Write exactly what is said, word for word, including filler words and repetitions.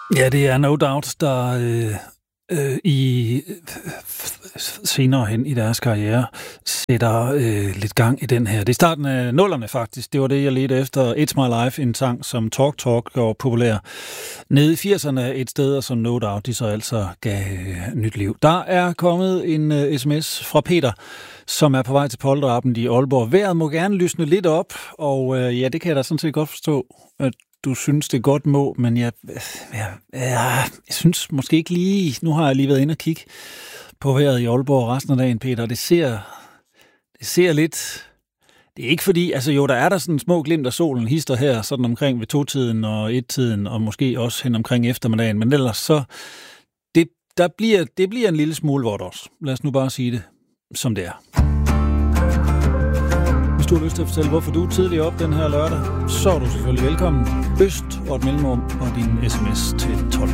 Ja, det er No Doubt, der øh, øh, i senere hen i deres karriere sætter øh, lidt gang i den her. Det er starten af nullerne faktisk. Det var det, jeg ledte efter. It's My Life, en sang som Talk Talk gjorde populær nede i firserne et sted, og som No Doubt de så altså gav øh, nyt liv. Der er kommet en øh, sms fra Peter, som er på vej til polterappen i Aalborg. Vejret må gerne lysne lidt op, og øh, ja, det kan jeg da sådan set godt forstå, at du synes, det godt må, men jeg, jeg, jeg, jeg synes måske ikke lige... Nu har jeg lige været inde og kigge på vejret i Aalborg resten af dagen, Peter. Det ser, det ser lidt... Det er ikke fordi... Altså jo, der er der sådan små glimt af solen hister her, sådan omkring ved to-tiden og et-tiden, og måske også hen omkring eftermiddagen, men ellers så... Det, der bliver, det bliver en lille smule vådt også. Lad os nu bare sige det, som det er. Hvis du har lyst til at fortælle, hvorfor du er tidlig op den her lørdag, så er du selvfølgelig velkommen. Øst og et mellemrum og din sms til tolv.